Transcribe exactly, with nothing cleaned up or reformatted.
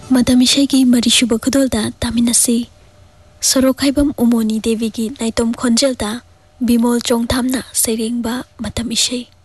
मदम इशै की मरीसुब खुदोलदा तामिनसी सरोखाइबम उमोनी देवी की नाइतोम खोंजेलदा बिमोल चोंगथामना सैरेंगबा मदम इशै।